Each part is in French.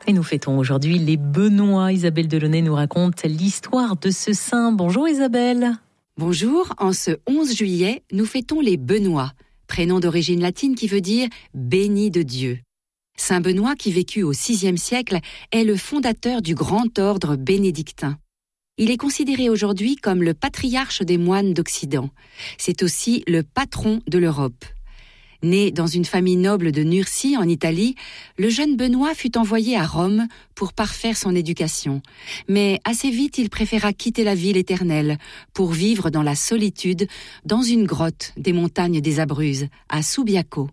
Et nous fêtons aujourd'hui les Benoît. Isabelle Delaunay nous raconte l'histoire de ce saint. Bonjour Isabelle. Bonjour, en ce 11 juillet, nous fêtons les Benoît, prénom d'origine latine qui veut dire « béni de Dieu ». Saint Benoît, qui vécut au VIe siècle, est le fondateur du grand ordre bénédictin. Il est considéré aujourd'hui comme le patriarche des moines d'Occident. C'est aussi le patron de l'Europe. Né dans une famille noble de Nursie, en Italie, le jeune Benoît fut envoyé à Rome pour parfaire son éducation. Mais assez vite, il préféra quitter la ville éternelle pour vivre dans la solitude, dans une grotte des montagnes des Abruzzes, à Subiaco.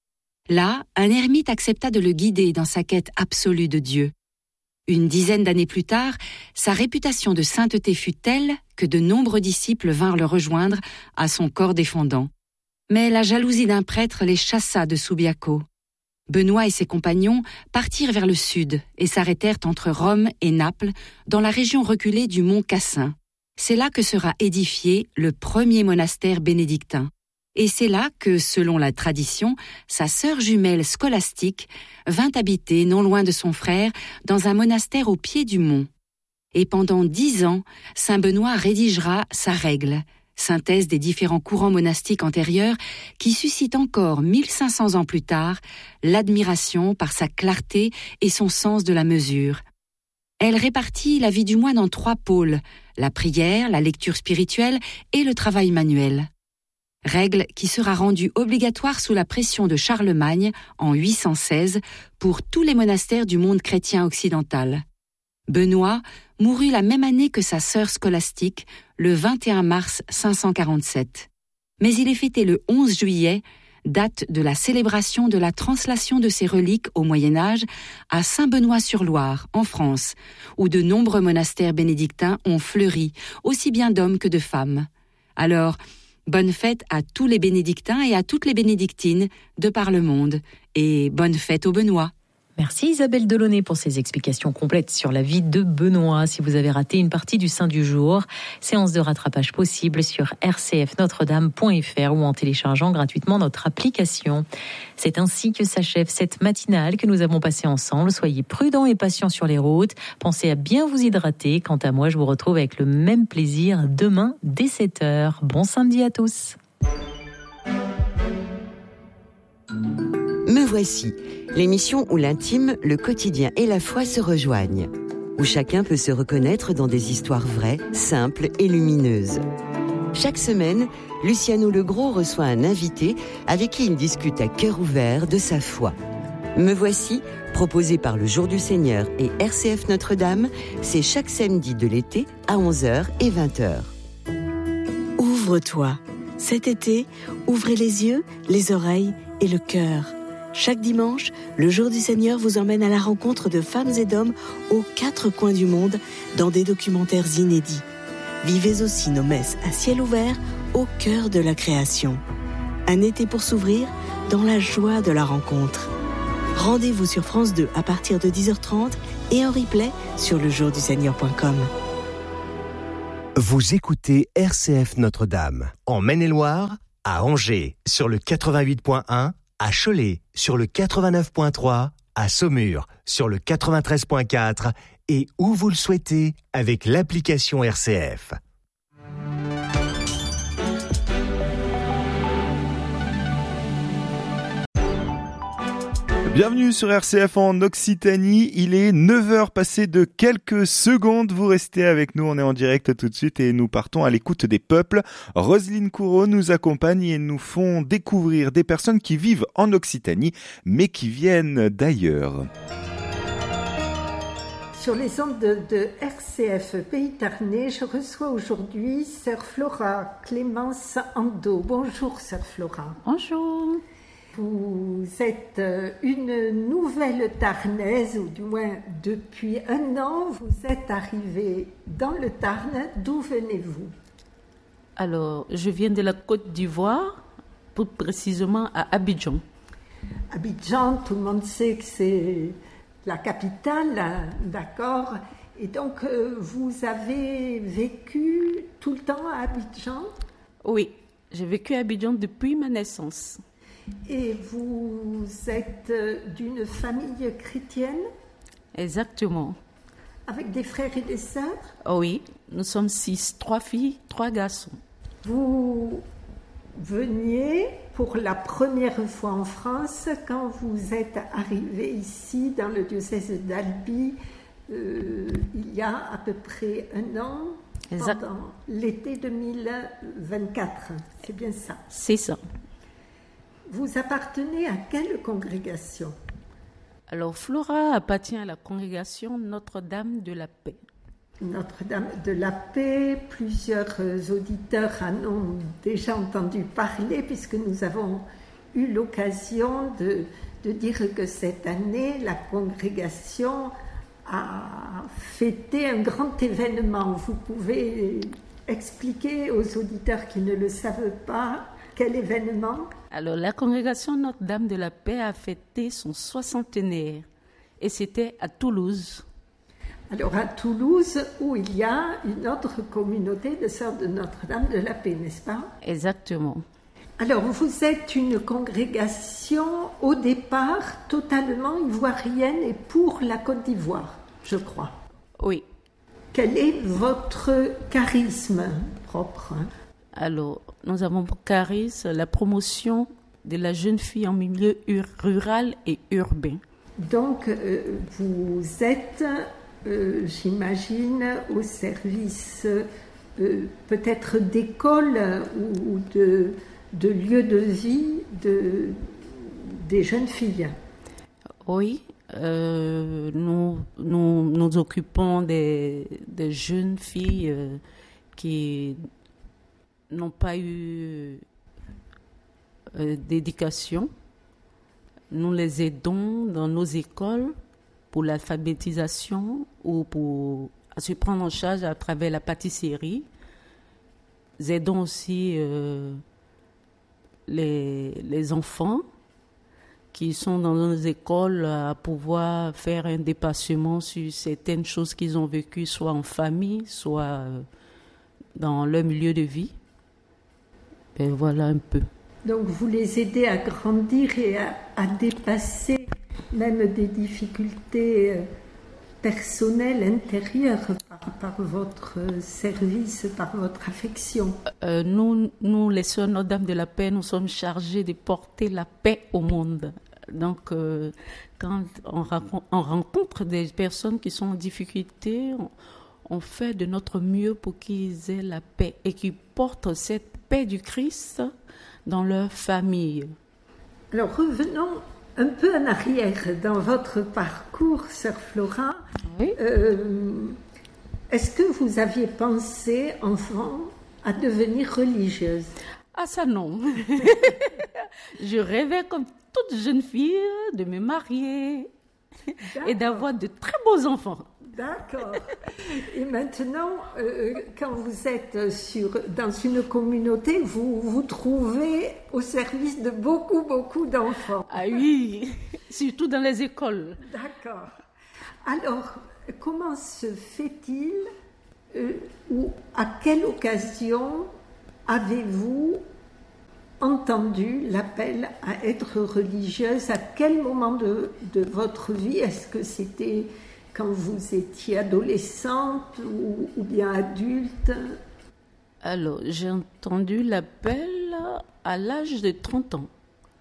Là, un ermite accepta de le guider dans sa quête absolue de Dieu. Une dizaine d'années plus tard, sa réputation de sainteté fut telle que de nombreux disciples vinrent le rejoindre à son corps défendant. Mais la jalousie d'un prêtre les chassa de Subiaco. Benoît et ses compagnons partirent vers le sud et s'arrêtèrent entre Rome et Naples, dans la région reculée du mont Cassin. C'est là que sera édifié le premier monastère bénédictin. Et c'est là que, selon la tradition, sa sœur jumelle scolastique vint habiter non loin de son frère dans un monastère au pied du mont. Et pendant 10 ans, saint Benoît rédigera sa règle, synthèse des différents courants monastiques antérieurs qui suscite encore 1500 ans plus tard l'admiration par sa clarté et son sens de la mesure. Elle répartit la vie du moine en 3 pôles, la prière, la lecture spirituelle et le travail manuel. Règle qui sera rendue obligatoire sous la pression de Charlemagne en 816 pour tous les monastères du monde chrétien occidental. Benoît mourut la même année que sa sœur scolastique, le 21 mars 547. Mais il est fêté le 11 juillet, date de la célébration de la translation de ses reliques au Moyen-Âge à Saint-Benoît-sur-Loire, en France, où de nombreux monastères bénédictins ont fleuri, aussi bien d'hommes que de femmes. Alors, bonne fête à tous les bénédictins et à toutes les bénédictines de par le monde, et bonne fête aux Benoît. Merci Isabelle Delaunay pour ces explications complètes sur la vie de Benoît. Si vous avez raté une partie du Saint du jour, séance de rattrapage possible sur rcfnotredame.fr ou en téléchargeant gratuitement notre application. C'est ainsi que s'achève cette matinale que nous avons passée ensemble. Soyez prudents et patients sur les routes. Pensez à bien vous hydrater. Quant à moi, je vous retrouve avec le même plaisir demain dès 7h. Bon samedi à tous. Me voici, l'émission où l'intime, le quotidien et la foi se rejoignent, où chacun peut se reconnaître dans des histoires vraies, simples et lumineuses. Chaque semaine, Luciano Legros reçoit un invité avec qui il discute à cœur ouvert de sa foi. Me voici, proposé par le Jour du Seigneur et RCF Notre-Dame, c'est chaque samedi de l'été à 11h et 20h. Ouvre-toi. Cet été, ouvrez les yeux, les oreilles et le cœur. Chaque dimanche, le Jour du Seigneur vous emmène à la rencontre de femmes et d'hommes aux 4 coins du monde dans des documentaires inédits. Vivez aussi nos messes à ciel ouvert au cœur de la création. Un été pour s'ouvrir dans la joie de la rencontre. Rendez-vous sur France 2 à partir de 10h30 et en replay sur lejourduseigneur.com. Vous écoutez RCF Notre-Dame, en Maine-et-Loire, à Angers, sur le 88.1, à Cholet, sur le 89.3, à Saumur, sur le 93.4 et où vous le souhaitez avec l'application RCF. Bienvenue sur RCF en Occitanie, il est 9h passé de quelques secondes, vous restez avec nous, on est en direct tout de suite et nous partons à l'écoute des peuples. Roselyne Courreau nous accompagne et nous font découvrir des personnes qui vivent en Occitanie mais qui viennent d'ailleurs. Sur les ondes de RCF Pays Tarnais, je reçois aujourd'hui Sœur Flora Clémence Ando. Bonjour Sœur Flora. Bonjour. Vous êtes une nouvelle Tarnaise, ou du moins depuis 1 an, vous êtes arrivée dans le Tarn. D'où venez-vous ? Alors, je viens de la Côte d'Ivoire, plus précisément à Abidjan. Abidjan, tout le monde sait que c'est la capitale, d'accord. Et donc, vous avez vécu tout le temps à Abidjan ? Oui, j'ai vécu à Abidjan depuis ma naissance. Et vous êtes d'une famille chrétienne ? Exactement. Avec des frères et des sœurs? Oh oui, nous sommes 6, 3 filles, 3 garçons. Vous veniez pour la première fois en France quand vous êtes arrivé ici dans le diocèse d'Albi il y a à peu près un an, pendant l'été 2024. C'est bien ça? C'est ça. Vous appartenez à quelle congrégation? Alors, Flora appartient à la congrégation Notre-Dame de la Paix. Notre-Dame de la Paix, plusieurs auditeurs en ont déjà entendu parler puisque nous avons eu l'occasion de dire que cette année, la congrégation a fêté un grand événement. Vous pouvez expliquer aux auditeurs qui ne le savent pas quel événement? Alors, la congrégation Notre-Dame de la Paix a fêté son 60e et c'était à Toulouse. Alors, à Toulouse, où il y a une autre communauté de sœurs de Notre-Dame de la Paix, n'est-ce pas? Exactement. Alors, vous êtes une congrégation, au départ, totalement ivoirienne et pour la Côte d'Ivoire, je crois. Oui. Quel est votre charisme propre? Alors, nous avons pour charisme la promotion de la jeune fille en milieu rural et urbain. Donc, vous êtes, j'imagine, au service peut-être d'école ou de lieu de vie des jeunes filles. Oui, nous nous occupons des jeunes filles qui n'ont pas eu d'éducation. Nous les aidons dans nos écoles pour l'alphabétisation ou pour se prendre en charge à travers la pâtisserie. Nous aidons aussi les enfants qui sont dans nos écoles à pouvoir faire un dépassement sur certaines choses qu'ils ont vécues, soit en famille, soit dans leur milieu de vie. Et voilà un peu. Donc vous les aidez à grandir et à dépasser même des difficultés personnelles, intérieures par votre service, par votre affection. Nous, les Sœurs Notre-Dame de la Paix, nous sommes chargés de porter la paix au monde. Donc, quand on rencontre des personnes qui sont en difficulté, on fait de notre mieux pour qu'ils aient la paix et qu'ils portent cette paix du Christ dans leur famille. Alors, revenons un peu en arrière dans votre parcours, Sœur Flora. Oui. Est-ce que vous aviez pensé, enfant, à devenir religieuse? Ah, ça non. Je rêvais comme toute jeune fille de me marier et d'avoir de très beaux enfants. D'accord. Et maintenant, quand vous êtes dans une communauté, vous vous trouvez au service de beaucoup d'enfants. Ah oui, surtout dans les écoles. D'accord. Alors, comment se fait-il ou à quelle occasion avez-vous entendu l'appel à être religieuse? À quel moment de votre vie? Est-ce que c'était quand vous étiez adolescente ou bien adulte? Alors, j'ai entendu l'appel à l'âge de 30 ans.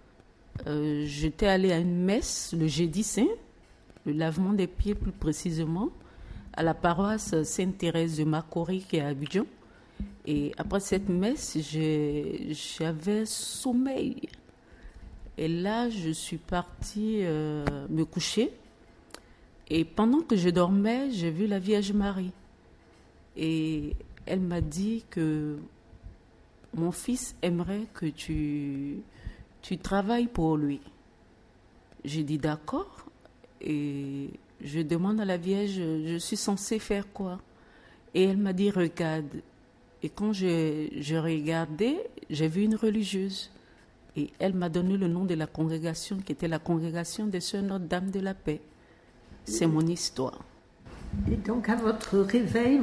J'étais allée à une messe le jeudi saint, le lavement des pieds plus précisément, à la paroisse Sainte-Thérèse de Makori qui est à Abidjan. Et après cette messe, j'avais sommeil. Et là, je suis partie me coucher. Et pendant que je dormais, j'ai vu la Vierge Marie. Et elle m'a dit que mon fils aimerait que tu travailles pour lui. J'ai dit d'accord. Et je demande à la Vierge, je suis censée faire quoi? Et elle m'a dit, regarde. Et quand je regardais, j'ai vu une religieuse. Et elle m'a donné le nom de la congrégation, qui était la congrégation des Sœurs Notre-Dame de la Paix. C'est mon histoire. Et donc, à votre réveil,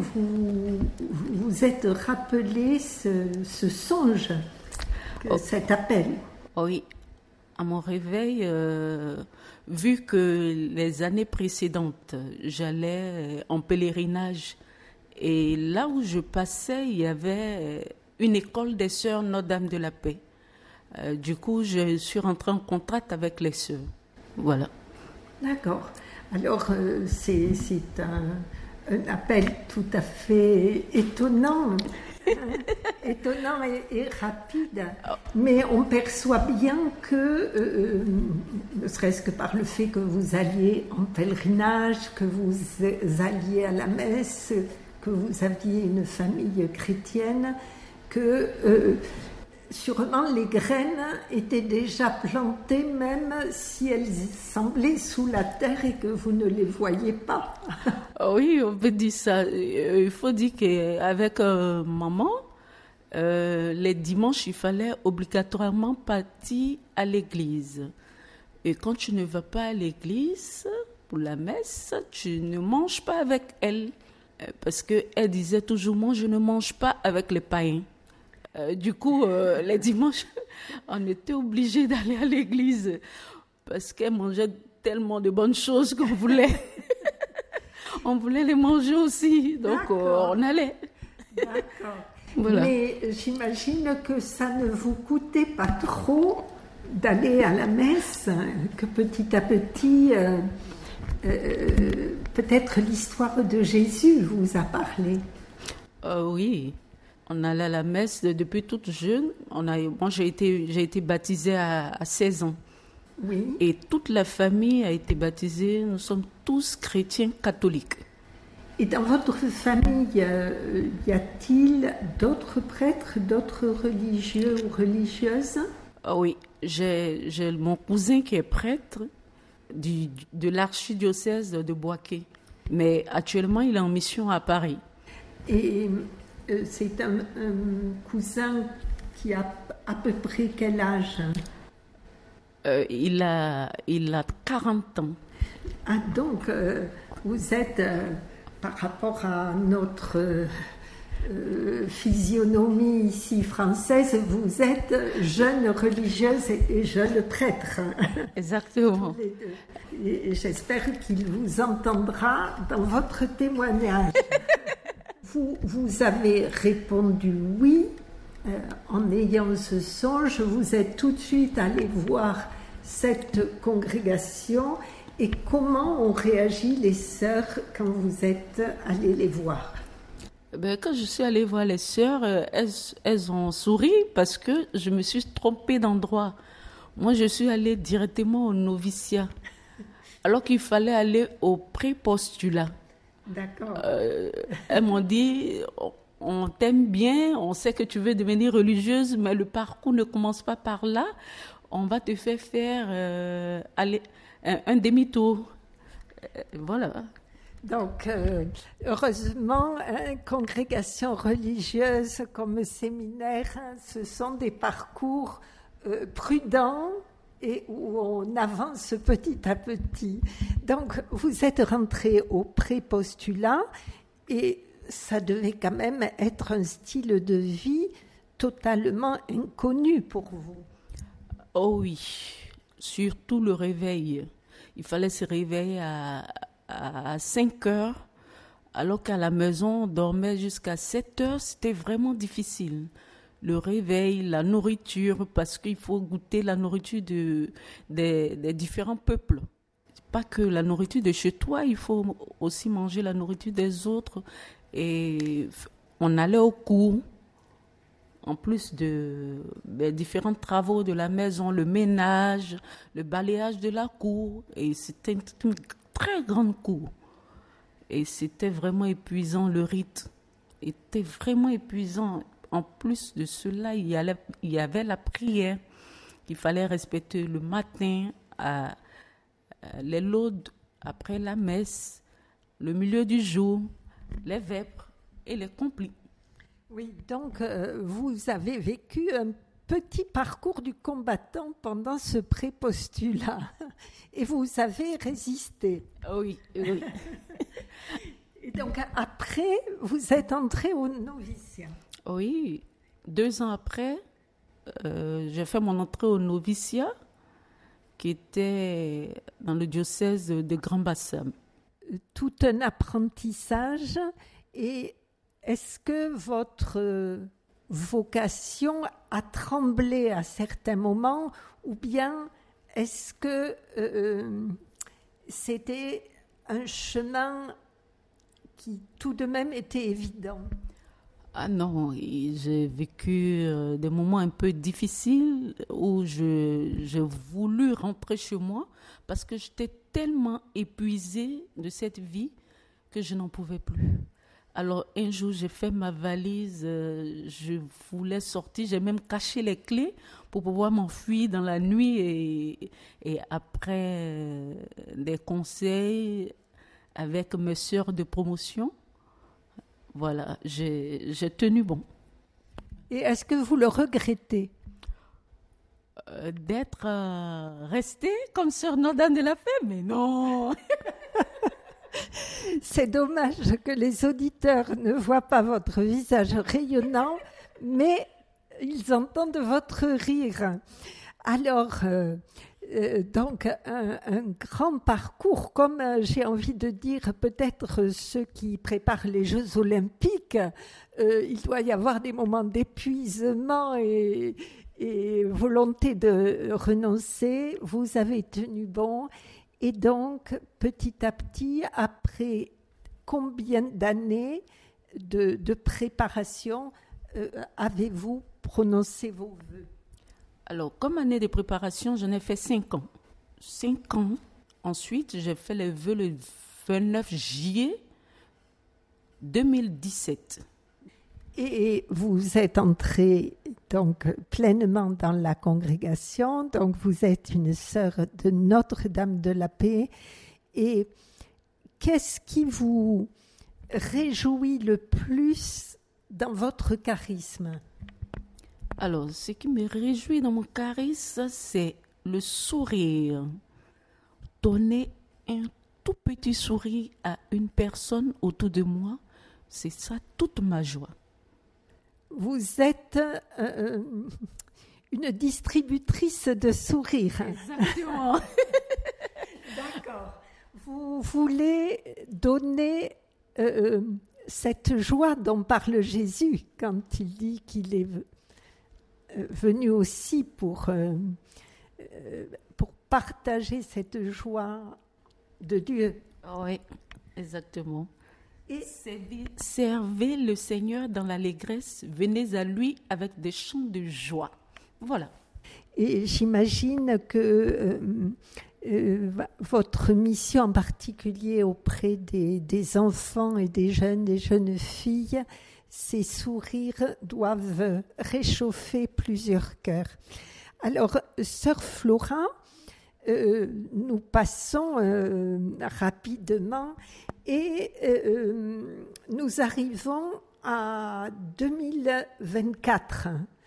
vous êtes rappelé ce songe, cet appel. Oui. À mon réveil, vu que les années précédentes, j'allais en pèlerinage et là où je passais, il y avait une école des sœurs Notre-Dame de la Paix. Du coup, je suis rentrée en contact avec les sœurs. Voilà. D'accord. Alors, c'est un appel tout à fait étonnant. Étonnant et rapide, mais on perçoit bien que, ne serait-ce que par le fait que vous alliez en pèlerinage, que vous alliez à la messe, que vous aviez une famille chrétienne, que sûrement les graines étaient déjà plantées, même si elles semblaient sous la terre et que vous ne les voyiez pas. Oui, on peut dire ça. Il faut dire qu'avec maman, les dimanches, il fallait obligatoirement partir à l'église. Et quand tu ne vas pas à l'église pour la messe, tu ne manges pas avec elle. Parce qu'elle disait toujours, moi, je ne mange pas avec les païens. Du coup, les dimanches, on était obligés d'aller à l'église parce qu'elle mangeait tellement de bonnes choses qu'on voulait... On voulait les manger aussi, donc on allait. D'accord. Voilà. Mais j'imagine que ça ne vous coûtait pas trop d'aller à la messe, que petit à petit, peut-être l'histoire de Jésus vous a parlé. Oui, on allait à la messe depuis toute jeune. Moi, j'ai été baptisée à 16 ans. Oui. Et toute la famille a été baptisée. Nous sommes tous chrétiens catholiques. Et dans votre famille, y a-t-il d'autres prêtres, d'autres religieux ou religieuses? Oui, j'ai mon cousin qui est prêtre de l'archidiocèse de Bouaké. Mais actuellement, il est en mission à Paris. Et c'est un cousin qui a à peu près quel âge? Il a 40 ans. Ah, donc, vous êtes, par rapport à notre physionomie ici française, vous êtes jeune religieuse et jeune prêtre. Exactement. Et j'espère qu'il vous entendra dans votre témoignage. Vous avez répondu oui. En ayant ce songe, vous êtes tout de suite allé voir cette congrégation. Et comment ont réagi les sœurs quand vous êtes allés les voir? Quand je suis allée voir les sœurs, elles ont souri parce que je me suis trompée d'endroit. Moi, je suis allée directement au noviciat, alors qu'il fallait aller au pré-postulat. D'accord. Elles m'ont dit... On t'aime bien, on sait que tu veux devenir religieuse, mais le parcours ne commence pas par là. On va te faire un demi-tour. Voilà. Donc, heureusement, congrégation religieuse comme séminaire, ce sont des parcours prudents et où on avance petit à petit. Donc, vous êtes rentré au pré-postulat et ça devait quand même être un style de vie totalement inconnu pour vous. Oh oui, surtout le réveil. Il fallait se réveiller à 5 heures, alors qu'à la maison, on dormait jusqu'à 7 heures. C'était vraiment difficile. Le réveil, la nourriture, parce qu'il faut goûter la nourriture des différents peuples. Pas que la nourriture de chez toi, il faut aussi manger la nourriture des autres. Et on allait au cours, en plus des différents travaux de la maison, le ménage, le balayage de la cour. Et c'était une très grande cour. Et c'était vraiment épuisant, le rite était vraiment épuisant. En plus de cela, il y avait la prière qu'il fallait respecter le matin, les laudes après la messe, le milieu du jour, les vêpres et les complis. Oui, donc vous avez vécu un petit parcours du combattant pendant ce pré-postulat et vous avez résisté. Oui, oui. Et donc après, vous êtes entré au noviciat. Oui, 2 ans après, j'ai fait mon entrée au noviciat qui était dans le diocèse de Grand Bassam. Tout un apprentissage. Et est-ce que votre vocation a tremblé à certains moments, ou bien est-ce que c'était un chemin qui tout de même était évident? Ah non, j'ai vécu des moments un peu difficiles où j'ai voulu rentrer chez moi parce que j'étais tellement épuisée de cette vie que je n'en pouvais plus. Alors un jour, j'ai fait ma valise, je voulais sortir, j'ai même caché les clés pour pouvoir m'enfuir dans la nuit et après des conseils avec mes sœurs de promotion, voilà, j'ai tenu bon. Et est-ce que vous le regrettez? D'être restée comme sœur Notre-Dame de la Paix, mais non. C'est dommage que les auditeurs ne voient pas votre visage rayonnant, mais ils entendent votre rire. Alors, donc, un grand parcours, comme j'ai envie de dire, peut-être ceux qui préparent les Jeux Olympiques, il doit y avoir des moments d'épuisement et volonté de renoncer. Vous avez tenu bon. Et donc, petit à petit, après combien d'années de préparation avez-vous prononcé vos vœux? Alors, comme année de préparation, j'en ai fait 5 ans. 5 ans. Ensuite, j'ai fait les vœux le 29 juillet 2017. Et vous êtes entrée donc pleinement dans la congrégation, donc vous êtes une sœur de Notre-Dame de la Paix. Et qu'est-ce qui vous réjouit le plus dans votre charisme? Alors, ce qui me réjouit dans mon charisme, c'est le sourire. Donner un tout petit sourire à une personne autour de moi, c'est ça toute ma joie. Vous êtes une distributrice de sourires. Exactement. D'accord. Vous voulez donner cette joie dont parle Jésus quand il dit qu'il est venu aussi pour partager cette joie de Dieu. Oui, exactement. Et servez le Seigneur dans l'allégresse, venez à lui avec des chants de joie. Voilà. Et j'imagine que votre mission en particulier auprès des enfants et des jeunes filles, ces sourires doivent réchauffer plusieurs cœurs. Alors, sœur Flora, nous passons rapidement et nous arrivons à 2024.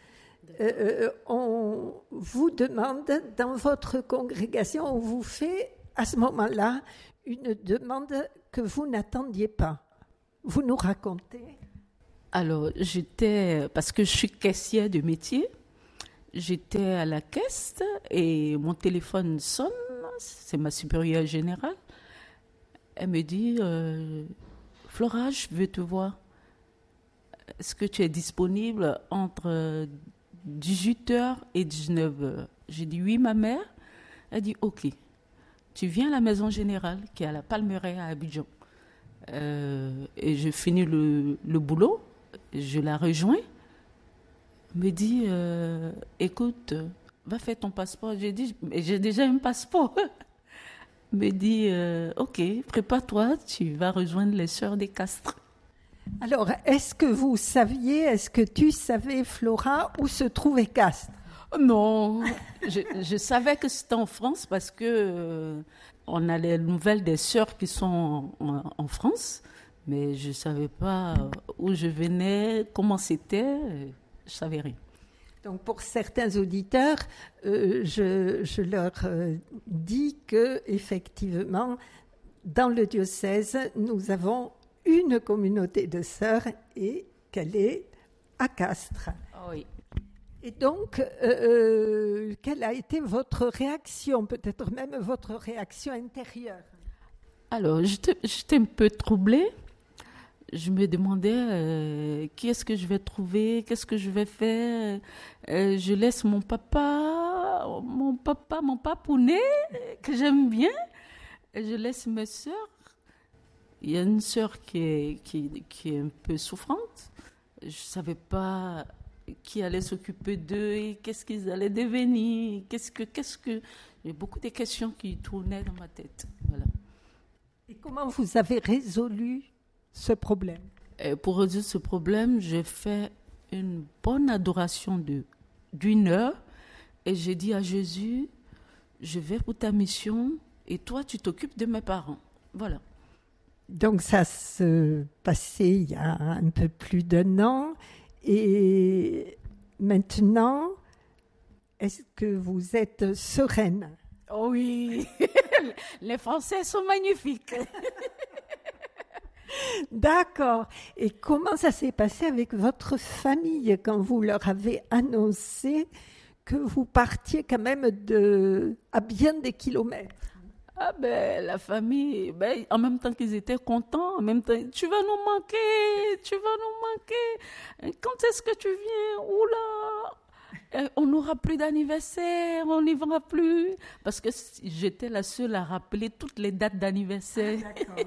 On vous demande, dans votre congrégation, on vous fait à ce moment-là une demande que vous n'attendiez pas. Vous nous racontez? Alors, parce que je suis caissière de métier, j'étais à la caisse et mon téléphone sonne, c'est ma supérieure générale. Elle me dit, Flora, je veux te voir. Est-ce que tu es disponible entre 18h et 19h? J'ai dit oui, ma mère. Elle dit ok. Tu viens à la maison générale qui est à la Palmeraie à Abidjan. Et je finis le boulot, je la rejoins. Me dit, écoute, va faire ton passeport. J'ai dit, mais j'ai déjà un passeport. Me dit, ok, prépare-toi, tu vas rejoindre les Sœurs des Castres. Alors, est-ce que tu savais, Flora, où se trouvait Castres? Non, je savais que c'était en France parce que on a les nouvelles des sœurs qui sont en France, mais je ne savais pas où je venais, comment c'était, je ne savais rien. Donc pour certains auditeurs, je leur dis que effectivement, dans le diocèse, nous avons une communauté de sœurs et qu'elle est à Castres. Oui. Et donc, quelle a été votre réaction, peut-être même votre réaction intérieure? Alors, j'étais un peu troublée. Je me demandais qui est-ce que je vais trouver, qu'est-ce que je vais faire. Je laisse mon papounet, que j'aime bien, et je laisse mes sœurs. Il y a une sœur qui est un peu souffrante. Je ne savais pas qui allait s'occuper d'eux et qu'est-ce qu'ils allaient devenir. Il y a beaucoup de questions qui tournaient dans ma tête. Voilà. Et comment vous avez résolu ce problème? Et pour résoudre ce problème, j'ai fait une bonne adoration d'une heure et j'ai dit à Jésus, je vais pour ta mission et toi, tu t'occupes de mes parents. Voilà. Donc ça se passait il y a un peu plus d'1 an. Et maintenant, est-ce que vous êtes sereine? Oh oui, les Français sont magnifiques. D'accord. Et comment ça s'est passé avec votre famille quand vous leur avez annoncé que vous partiez quand même à bien des kilomètres? Ah ben, la famille, en même temps qu'ils étaient contents, en même temps, tu vas nous manquer. Quand est-ce que tu viens? Oula, on n'aura plus d'anniversaire, on n'y va plus. Parce que j'étais la seule à rappeler toutes les dates d'anniversaire. Ah, d'accord.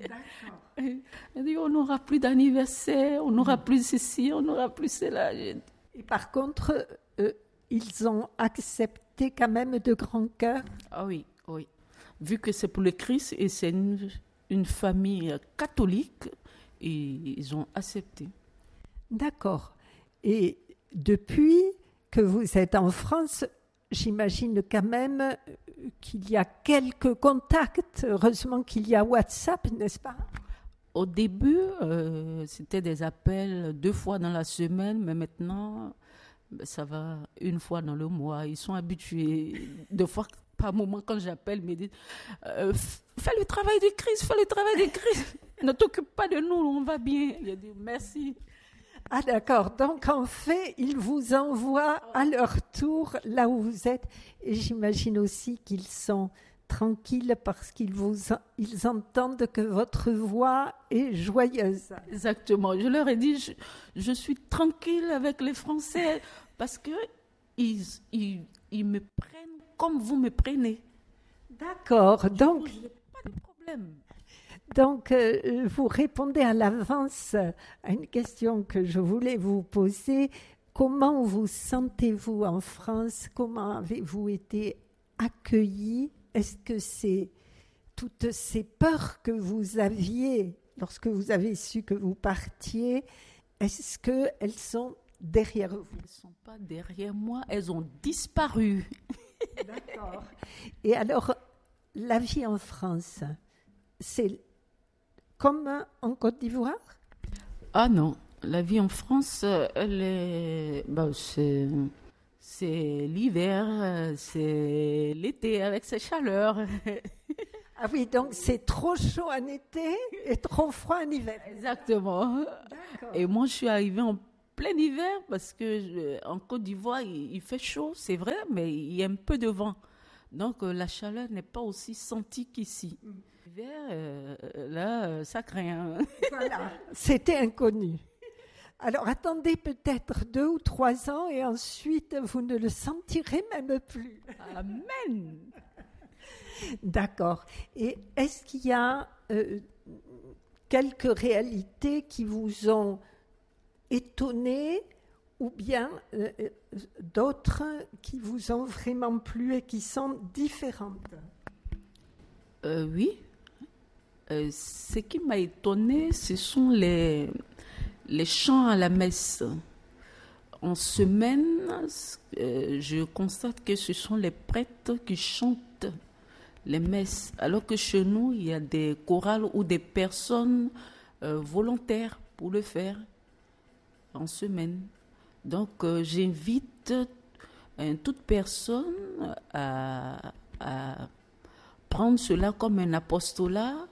Elle dit, on n'aura plus d'anniversaire, on n'aura plus ceci, on n'aura plus cela. Et par contre, ils ont accepté quand même de grand cœur? Ah oui. Vu que c'est pour le Christ et c'est une famille catholique, et ils ont accepté. D'accord. Et depuis que vous êtes en France, j'imagine quand même qu'il y a quelques contacts. Heureusement qu'il y a WhatsApp, n'est-ce pas? Au début, c'était des appels 2 fois dans la semaine, mais maintenant, ça va 1 fois dans le mois. Ils sont habitués. 2 fois par moment, quand j'appelle, ils me disent fais le travail du Christ. Ne t'occupe pas de nous, on va bien. Je dis merci. Ah d'accord, donc en fait, ils vous envoient à leur tour là où vous êtes. Et j'imagine aussi qu'ils sont tranquilles parce qu'ils ils entendent que votre voix est joyeuse. Exactement, je leur ai dit, je suis tranquille avec les Français parce que ils me prennent comme vous me prenez. D'accord, donc... Il n'y a pas de problème. Donc, vous répondez à l'avance à une question que je voulais vous poser. Comment vous sentez-vous en France? Comment avez-vous été accueillis? Est-ce que c'est toutes ces peurs que vous aviez lorsque vous avez su que vous partiez, est-ce qu'elles sont derrière vous? Elles ne sont pas derrière moi, elles ont disparu. D'accord. Et alors, la vie en France, c'est comme en Côte d'Ivoire? Ah non, la vie en France, elle est, c'est l'hiver, c'est l'été avec ses chaleurs. Ah oui, donc c'est trop chaud en été et trop froid en hiver. Exactement. D'accord. Et moi, je suis arrivée en plein hiver parce que en Côte d'Ivoire, il fait chaud, c'est vrai, mais il y a un peu de vent. Donc la chaleur n'est pas aussi sentie qu'ici. L'hiver, là, ça craint. Voilà, c'était inconnu. Alors attendez peut-être 2 ou 3 ans et ensuite vous ne le sentirez même plus. Amen. D'accord. Et est-ce qu'il y a quelques réalités qui vous ont étonné ou bien d'autres qui vous ont vraiment plu et qui sont différentes? Oui. Ce qui m'a étonné, ce sont les chants à la messe. En semaine, je constate que ce sont les prêtres qui chantent les messes, alors que chez nous, il y a des chorales ou des personnes volontaires pour le faire en semaine. Donc, j'invite toute personne à prendre cela comme un apostolat.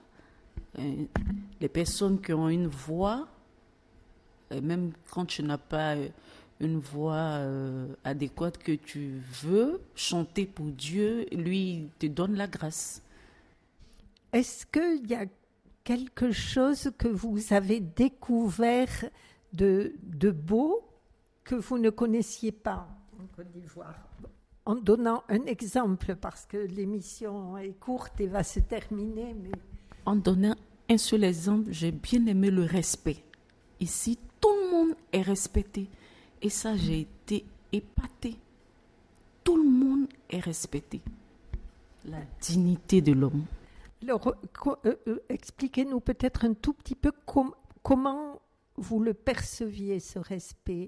Les personnes qui ont une voix, même quand tu n'as pas une voix adéquate que tu veux chanter pour Dieu, lui te donne la grâce. Est-ce qu'il y a quelque chose que vous avez découvert de beau que vous ne connaissiez pas en Côte d'Ivoire? En donnant un exemple, parce que l'émission est courte et va se terminer. Mais... En donnant un seul exemple, j'ai bien aimé le respect. Ici, tout le monde est respecté. Et ça, j'ai été épatée. Tout le monde est respecté. La dignité de l'homme. Alors, expliquez-nous peut-être un tout petit peu comment vous le perceviez, ce respect.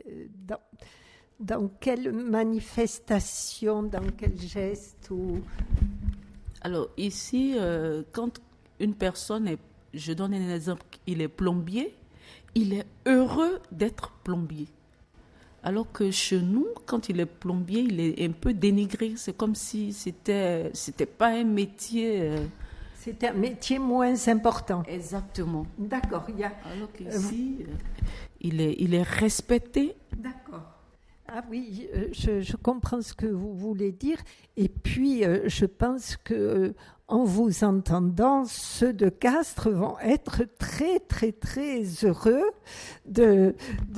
Dans quelle manifestation, dans quel geste Alors, ici, quand une personne est... Je donne un exemple. Il est plombier. Il est heureux d'être plombier. Alors que chez nous, quand il est plombier, il est un peu dénigré. C'est comme si c'était pas un métier... C'était un métier moins important. Exactement. D'accord. Alors qu'ici, il est respecté. D'accord. Ah oui, je comprends ce que vous voulez dire. Et puis, je pense que en vous entendant, ceux de Castres vont être très, très, très heureux de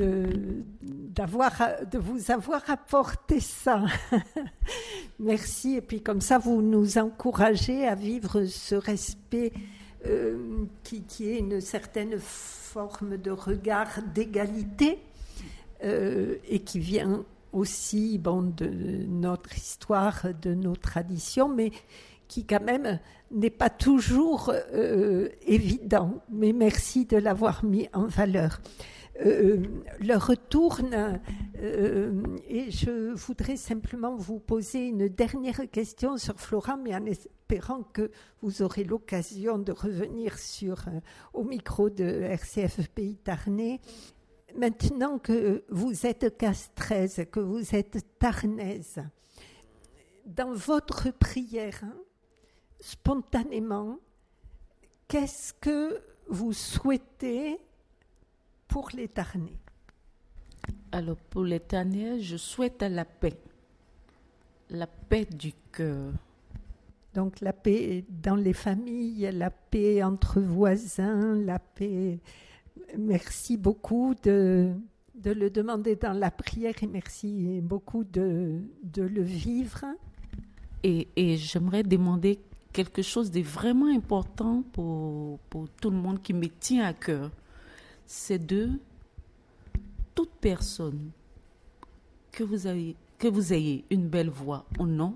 vous avoir apporté ça. Merci. Et puis, comme ça, vous nous encouragez à vivre ce respect qui est une certaine forme de regard d'égalité. Et qui vient aussi de notre histoire, de nos traditions, mais qui quand même n'est pas toujours évident. Mais merci de l'avoir mis en valeur. Le retourne et je voudrais simplement vous poser une dernière question sur Flora, mais en espérant que vous aurez l'occasion de revenir au micro de RCF Pays Tarnais. Maintenant que vous êtes castraise, que vous êtes tarnaise, dans votre prière, spontanément, qu'est-ce que vous souhaitez pour les Tarnais? Alors, pour les Tarnais, je souhaite la paix du cœur. Donc, la paix dans les familles, la paix entre voisins, la paix... Merci beaucoup de le demander dans la prière et merci beaucoup de le vivre. Et j'aimerais demander quelque chose de vraiment important pour tout le monde qui me tient à cœur. C'est toute personne que vous ayez une belle voix ou non,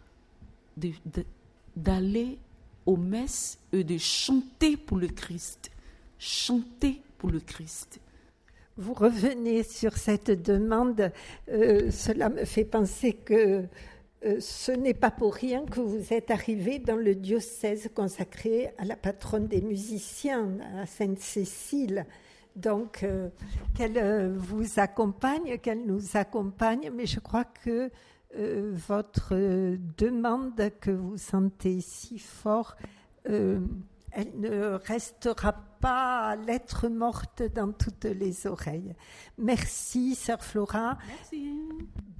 d'aller aux messes et de chanter pour le Christ. Chanter pour le Christ. Vous revenez sur cette demande. Cela me fait penser que ce n'est pas pour rien que vous êtes arrivé dans le diocèse consacré à la patronne des musiciens, à Sainte-Cécile. Donc, qu'elle vous accompagne, qu'elle nous accompagne, mais je crois que votre demande que vous sentez si fort, elle ne restera pas lettre morte dans toutes les oreilles. Merci, sœur Flora. Merci.